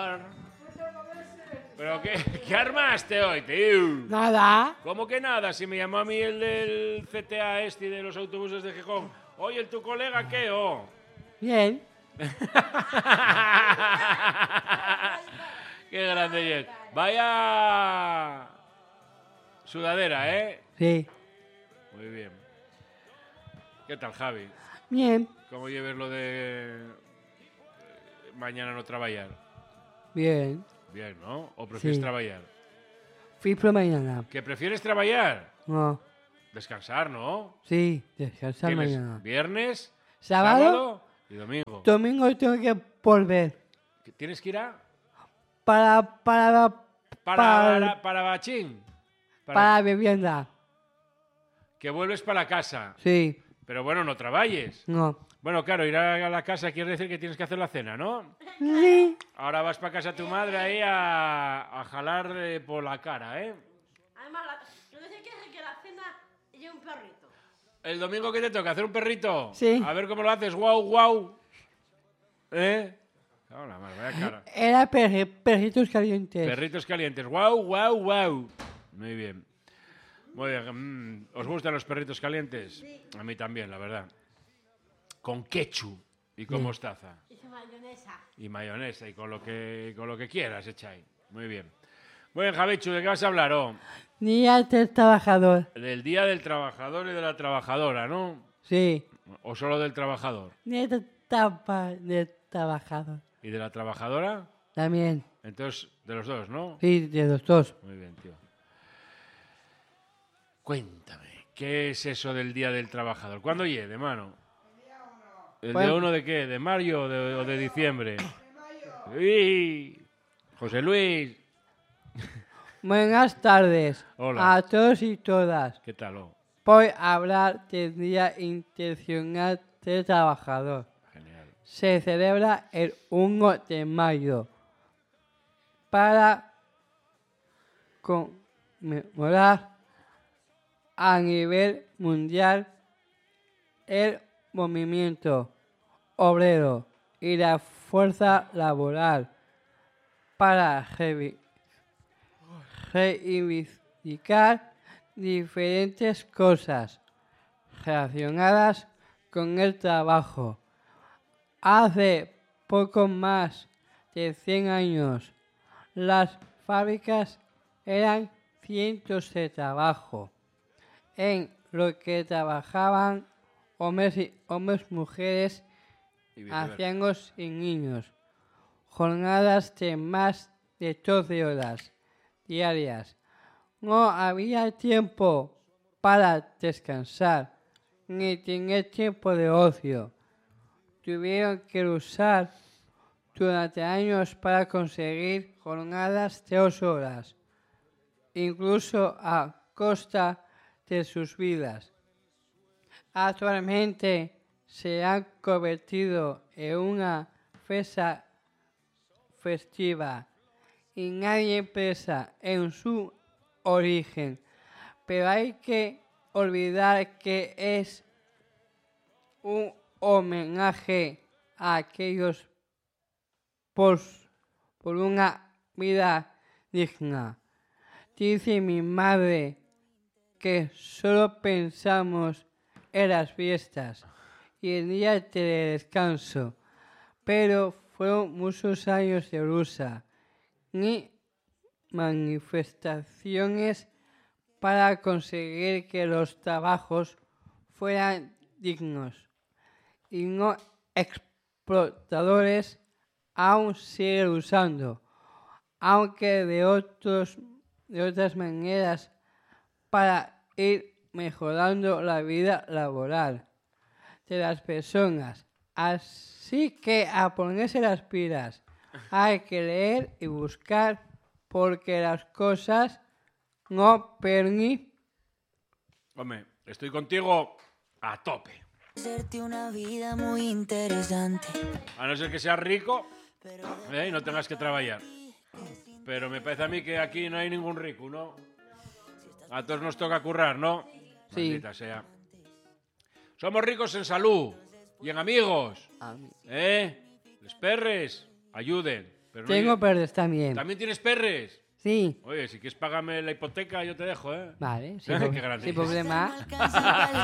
¿Pero qué armaste hoy, tío? Nada. ¿Cómo que nada? Si me llamó a mí el del CTA y de los autobuses de Gijón. Oye, ¿tu colega qué? Oh. Bien. Qué grande, Jet. Vaya sudadera, ¿eh? Sí. Muy bien. ¿Qué tal, Javi? Bien. ¿Cómo lleves lo de mañana no trabajar? Bien. Bien, ¿no? ¿O prefieres Sí. trabajar? Fui por mañana. ¿Que prefieres trabajar? No. Descansar, ¿no? Sí, descansar ¿Tienes mañana. viernes, Sábado, sábado y domingo? domingo tengo que volver. ¿Tienes que ir a...? Para Para Bachín. Para vivienda. Que vuelves para la casa. Sí. Pero bueno, no trabajes. No. Bueno, claro, ir a la casa quiere decir que tienes que hacer la cena, ¿no? Sí. Ahora vas para casa de tu madre ahí a jalar por la cara, ¿eh? Además, no sé qué es que la cena lleva un perrito. ¿El domingo qué te toca? ¿Hacer un perrito? Sí. A ver cómo lo haces. ¡Guau, guau! ¿Eh? Hola, madre, vaya cara. Era perritos calientes. Perritos calientes. ¡Guau, guau, guau! Muy bien. Muy bien. ¿Os gustan los perritos calientes? Sí. A mí también, la verdad. Con ketchup y con mostaza. Y su mayonesa. Y mayonesa y con lo que quieras, echáis. Muy bien. Muy bien, Javichu, ¿de qué vas a hablar? Oh? Día del trabajador. Del Día del Trabajador y de la Trabajadora, ¿no? Sí. ¿O solo del trabajador? Día del trabajador. ¿Y de la trabajadora? También. Entonces, de los dos, ¿no? Sí, de los dos. Muy bien, tío. Cuéntame, ¿qué es eso del Día del Trabajador? ¿Cuándo llegue, mano? ¿El día 1 de qué? ¿De mayo o de diciembre? ¡Uy! José Luis. Buenas tardes. Hola. A todos y todas. ¿Qué tal? Oh? Voy a hablar del Día Internacional del Trabajador. Genial. Se celebra el 1 de mayo para conmemorar a nivel mundial el movimiento obrero y la fuerza laboral para reivindicar diferentes cosas relacionadas con el trabajo. Hace poco más de 100 años, las fábricas eran cientos de trabajo en lo que trabajaban hombres, mujeres, ancianos y niños. Jornadas de más de 12 horas diarias. No había tiempo para descansar, ni tener tiempo de ocio. Tuvieron que luchar durante años para conseguir jornadas de 8 horas, incluso a costa de sus vidas. Actualmente se han convertido en una fiesta festiva y nadie piensa en su origen, pero hay que olvidar que es un homenaje a aquellos por una vida digna. Dice mi madre que solo pensamos en las fiestas y el día de descanso, pero fueron muchos años de lucha ni manifestaciones para conseguir que los trabajos fueran dignos y no explotadores. Aún sigue usando, aunque de otras maneras, para ir mejorando la vida laboral de las personas. Así que a ponerse las pilas, hay que leer y buscar porque las cosas no permiten. Hombre, estoy contigo a tope. Hacerte una vida muy interesante. A no ser que seas rico y no tengas que trabajar. Pero me parece a mí que aquí no hay ningún rico, ¿no? A todos nos toca currar, ¿no? Sí. Maldita sea. Somos ricos en salud y en amigos. Les perres ayuden. Pero no Tengo hay- perros también. ¿También tienes perres? Sí. Oye, si quieres págame la hipoteca, yo te dejo, ¿eh? Vale, Qué grande sin eres. problema. No alcanza para